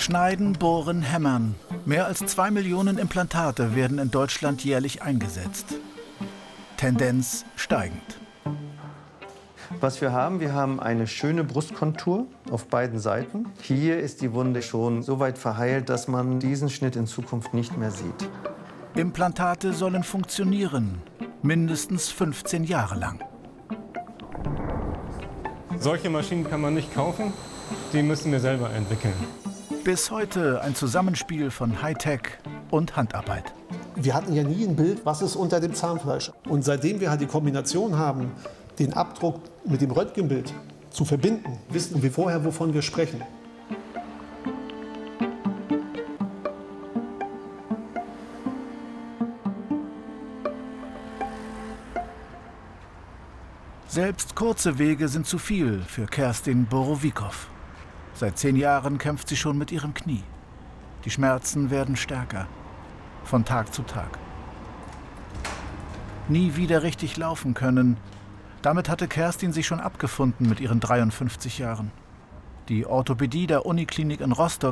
Schneiden, bohren, hämmern. Mehr als 2 Millionen Implantate werden in Deutschland jährlich eingesetzt. Tendenz steigend. Was wir haben eine schöne Brustkontur auf beiden Seiten. Hier ist die Wunde schon so weit verheilt, dass man diesen Schnitt in Zukunft nicht mehr sieht. Implantate sollen funktionieren, mindestens 15 Jahre lang. Solche Maschinen kann man nicht kaufen, die müssen wir selber entwickeln. Bis heute ein Zusammenspiel von Hightech und Handarbeit. Wir hatten ja nie ein Bild, was ist unter dem Zahnfleisch. Und seitdem wir halt die Kombination haben, den Abdruck mit dem Röntgenbild zu verbinden, wissen wir vorher, wovon wir sprechen. Selbst kurze Wege sind zu viel für Kerstin Borowikow. Seit 10 Jahren kämpft sie schon mit ihrem Knie. Die Schmerzen werden stärker, von Tag zu Tag. Nie wieder richtig laufen können. Damit hatte Kerstin sich schon abgefunden mit ihren 53 Jahren. Die Orthopädie der Uniklinik in Rostock